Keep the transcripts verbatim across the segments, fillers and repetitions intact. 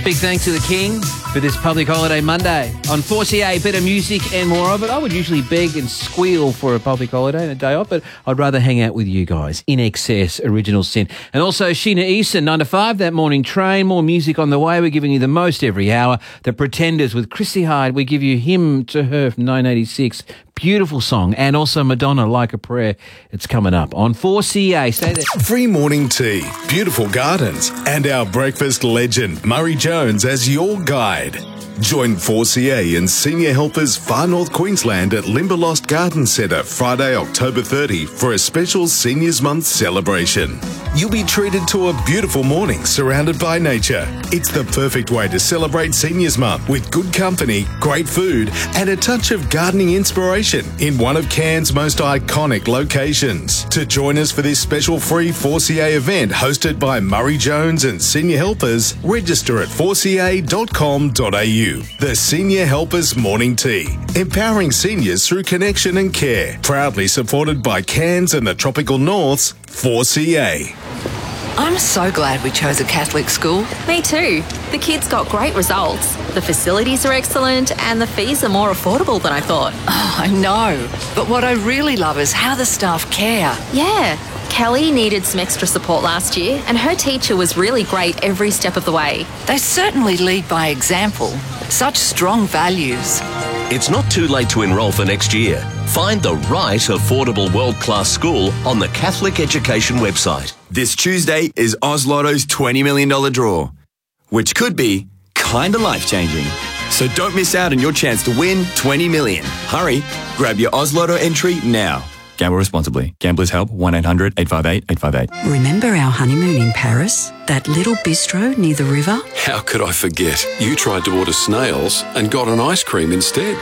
Big thanks to the King for this public holiday Monday. On four C A, better music and more of it. I would usually beg and squeal for a public holiday and a day off, but I'd rather hang out with you guys. In Excess, Original Sin. And also Sheena Easton, nine to five, That Morning Train. More music on the way. We're giving you the most every hour. The Pretenders with Chrissy Hyde. We give you Him to Her from nineteen eighty-six. Beautiful song. And also Madonna, Like a Prayer. It's coming up on four C A. Stay there. Free morning tea, beautiful gardens, and our breakfast legend, Murray Jones, as your guide. Join four C A and Senior Helpers Far North Queensland at Limberlost Garden Centre Friday, October thirtieth for a special Seniors Month celebration. You'll be treated to a beautiful morning surrounded by nature. It's the perfect way to celebrate Seniors Month with good company, great food, and a touch of gardening inspiration in one of Cairns' most iconic locations. To join us for this special free four C A event hosted by Murray Jones and Senior Helpers, register at four c a dot com dot a u. The Senior Helpers Morning Tea, empowering seniors through connection and care. Proudly supported by Cairns and the Tropical North's four C A. I'm so glad we chose a Catholic school. Me too. The kids got great results. The facilities are excellent and the fees are more affordable than I thought. Oh, I know. But what I really love is how the staff care. Yeah. Kelly needed some extra support last year and her teacher was really great every step of the way. They certainly lead by example. Such strong values. It's not too late to enrol for next year. Find the right affordable world-class school on the Catholic Education website. This Tuesday is Oz Lotto's twenty million dollars draw, which could be kinda life-changing. So don't miss out on your chance to win twenty million dollars. Hurry, grab your Oz Lotto entry now. Gamble responsibly. Gamblers Help, one eight hundred eight five eight eight five eight. Remember our honeymoon in Paris? That little bistro near the river? How could I forget? You tried to order snails and got an ice cream instead.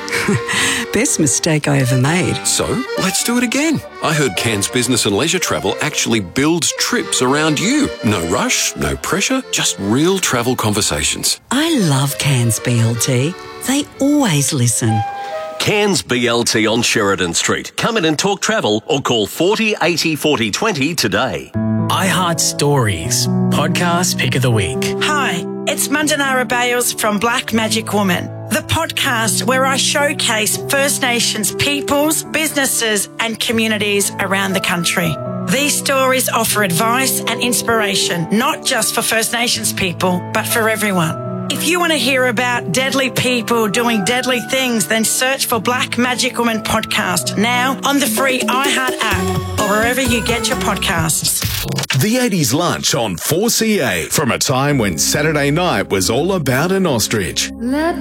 Best mistake I ever made. So, let's do it again. I heard Cairns Business and Leisure Travel actually builds trips around you. No rush, no pressure, just real travel conversations. I love Cairns B L T. They always listen. Cairns B L T on Sheridan Street. Come in and talk travel or call forty eighty forty twenty today. iHeart Stories, podcast pick of the week. Hi, it's Mandanara Bales from Black Magic Woman, the podcast where I showcase First Nations peoples, businesses and communities around the country. These stories offer advice and inspiration, not just for First Nations people, but for everyone. If you want to hear about deadly people doing deadly things, then search for Black Magic Woman Podcast now on the free iHeart app or wherever you get your podcasts. The eighties lunch on four C A, from a time when Saturday night was all about an ostrich. Let